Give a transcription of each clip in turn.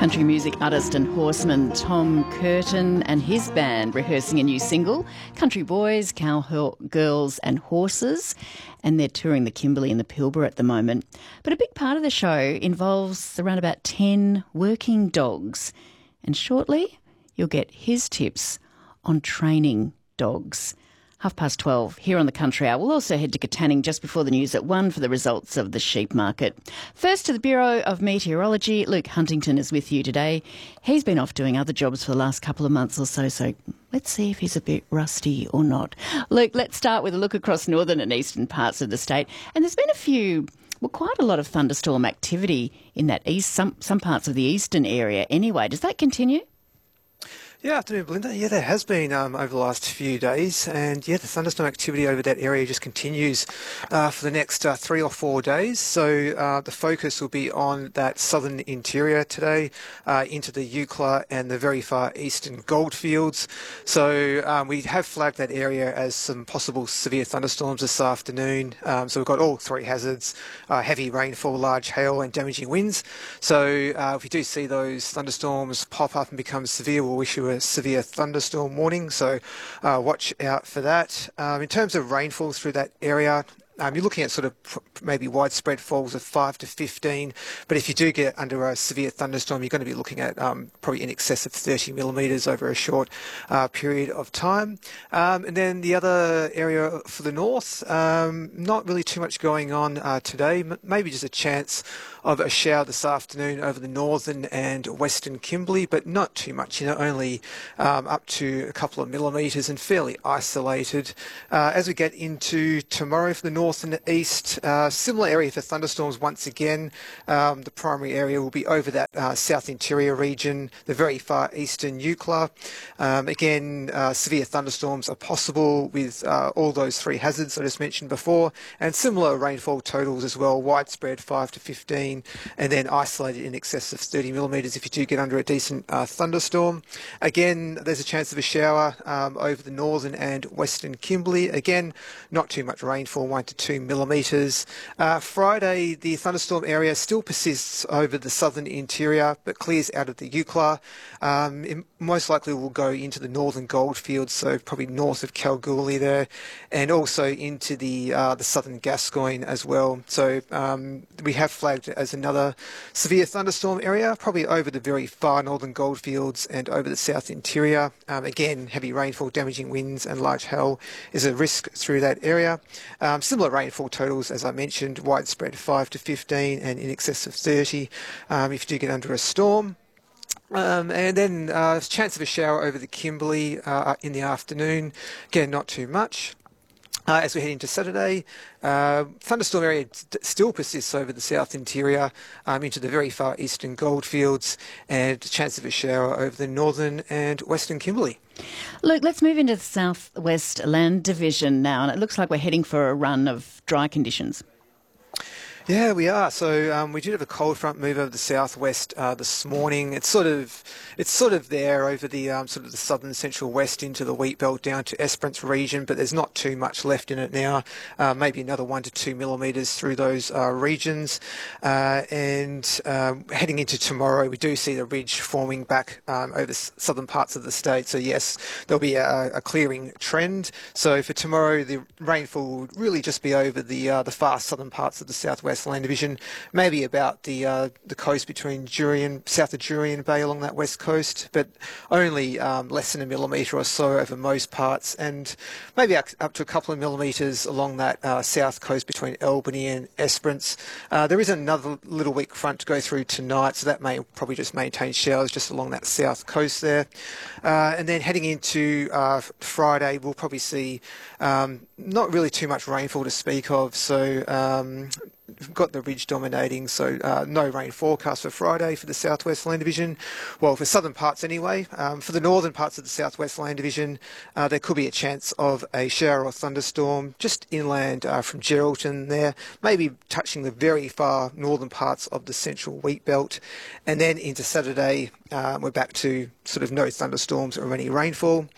Country music artist and horseman Tom Curtin and his band rehearsing a new single, Country Boys, Cowgirls and Horses, and they're touring the Kimberley and the Pilbara at the moment. But a big part of the show involves around about 10 working dogs, and shortly you'll get his tips on training dogs. 12:30 here on the Country Hour. We'll also head to Katanning just before the news at 1 for the results of the sheep market. First to the Bureau of Meteorology. Luke Huntington is with you today. He's been off doing other jobs for the last couple of months or so let's see if he's a bit rusty or not. Luke, let's start with a look across northern and eastern parts of the state. And there's been quite a lot of thunderstorm activity in that some parts of the eastern area anyway. Does that continue? Yeah, afternoon, Belinda. Yeah, there has been over the last few days, and the thunderstorm activity over that area just continues for the next 3 or 4 days. So the focus will be on that southern interior today, into the Eucla and the very far eastern goldfields. So we have flagged that area as some possible severe thunderstorms this afternoon. So we've got all three hazards: heavy rainfall, large hail, and damaging winds. So if we do see those thunderstorms pop up and become severe, we'll issue a severe thunderstorm warning, so watch out for that. In terms of rainfall through that area, you're looking at sort of maybe widespread falls of 5 to 15, but if you do get under a severe thunderstorm, you're going to be looking at probably in excess of 30 millimetres over a short period of time. And then the other area for the north, not really too much going on today, maybe just a chance of a shower this afternoon over the northern and western Kimberley, but not too much, only up to a couple of millimetres and fairly isolated. As we get into tomorrow for the north and the east, similar area for thunderstorms once again. The primary area will be over that south interior region, the very far eastern Eucla. Again, severe thunderstorms are possible with all those three hazards I just mentioned before, and similar rainfall totals as well, widespread 5 to 15, and then isolated in excess of 30 millimetres if you do get under a decent thunderstorm. Again, there's a chance of a shower over the northern and western Kimberley. Again, not too much rainfall, 1 to 2 millimetres. Friday, the thunderstorm area still persists over the southern interior, but clears out of the Eucla. It most likely will go into the northern goldfields, so probably north of Kalgoorlie there, and also into the southern Gascoyne as well. So we have flagged as another severe thunderstorm area, probably over the very far northern goldfields and over the south interior. Again, heavy rainfall, damaging winds and large hail is a risk through that area. Similar rainfall totals, as I mentioned, widespread 5 to 15 and in excess of 30 if you do get under a storm. And then chance of a shower over the Kimberley in the afternoon. Again, not too much. As we head into Saturday, thunderstorm area still persists over the south interior into the very far eastern goldfields, and chance of a shower over the northern and western Kimberley. Luke, let's move into the southwest land division now, and it looks like we're heading for a run of dry conditions. Yeah, we are. So we did have a cold front move over the southwest this morning. It's sort of there over the sort of the southern central west into the wheat belt down to Esperance region, but there's not too much left in it now. Maybe another 1 to 2 millimetres through those regions. And heading into tomorrow, we do see the ridge forming back over southern parts of the state. So yes, there'll be a clearing trend. So for tomorrow, the rainfall will really just be over the far southern parts of the southwest land division, maybe about the coast between south of Jurien Bay along that west coast, but only less than a millimetre or so over most parts, and maybe up to a couple of millimetres along that south coast between Albany and Esperance. There is another little weak front to go through tonight, so that may probably just maintain showers just along that south coast there. And then heading into Friday, we'll probably see not really too much rainfall to speak of, so we've got the ridge dominating, so no rain forecast for Friday for the southwest land division. Well, for southern parts anyway. For the northern parts of the southwest land division, there could be a chance of a shower or thunderstorm just inland from Geraldton there, maybe touching the very far northern parts of the central wheat belt. And then into Saturday, we're back to sort of no thunderstorms or any rainfall.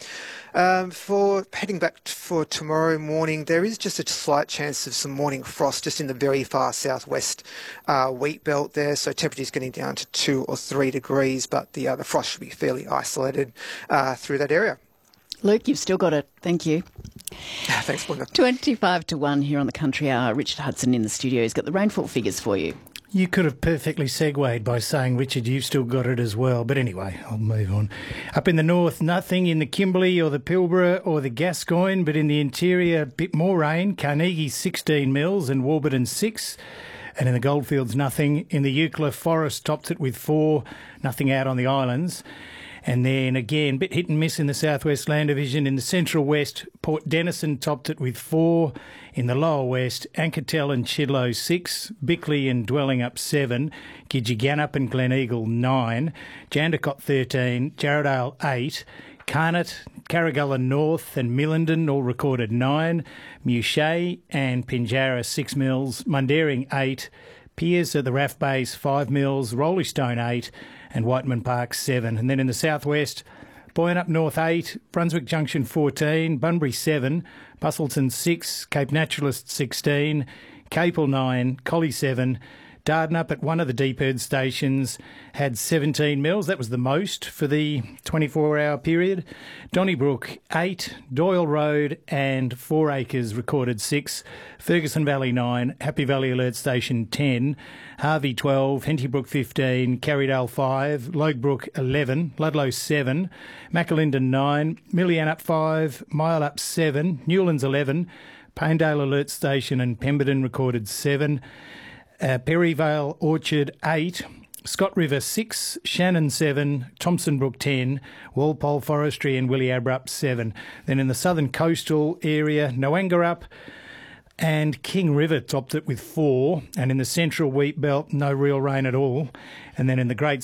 For heading back for tomorrow morning, there is just a slight chance of some morning frost just in the very far southwest wheat belt there. So temperatures getting down to 2 or 3 degrees, but the frost should be fairly isolated through that area. Luke, you've still got it. Thank you. Thanks, Belinda. 25 to 1 here on the Country Hour. Richard Hudson in the studio has got the rainfall figures for you. You could have perfectly segued by saying, Richard, you've still got it as well. But anyway, I'll move on. Up in the north, nothing in the Kimberley or the Pilbara or the Gascoyne, but in the interior, a bit more rain. Carnegie 16 mils and Warburton 6. And in the Goldfields, nothing. In the Eucla, Forest topped it with 4. Nothing out on the islands. And then again, bit hit and miss in the Southwest Land Division. In the Central West, Port Denison topped it with 4. In the Lower West, Ankertell and Chidlow 6. Bickley and Dwelling up 7. Gidgegannup and Gleneagle 9. Jandakot 13. Jarradale 8. Carnot, Carragalla North and Millenden all recorded 9. Muchet and Pinjarra 6 mils. Mundaring 8. Pearce at the Raff Base 5 mils. Roleystone 8. And Whiteman Park 7. And then in the southwest, Boyne up north 8, Brunswick Junction 14, Bunbury 7, Bustleton 6, Cape Naturalist 16, Capel 9, Collie 7, Dardanup at one of the Deep Earth stations had 17 mils. That was the most for the 24-hour period. Donnybrook 8, Doyle Road and 4 Acres recorded 6, Ferguson Valley 9, Happy Valley Alert Station 10, Harvey 12, Hentybrook 15, Carrydale 5, Loguebrook 11, Ludlow 7, Macalinden 9, Millyanup 5, Mile 7, Newlands 11, Paindale Alert Station and Pemberton recorded 7, Perryvale Orchard 8, Scott River 6, Shannon 7, Thompson Brook 10, Walpole Forestry and Williabrup 7. Then in the southern coastal area, Noangarup and King River topped it with 4. And in the central wheat belt, no real rain at all. And then in the Great